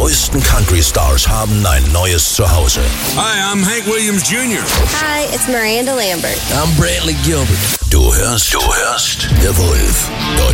größten Country-Stars haben ein neues Zuhause. Hi, I'm Hank Williams Jr. Hi, it's Miranda Lambert. I'm Brantley Gilbert. Du hörst The Wolf.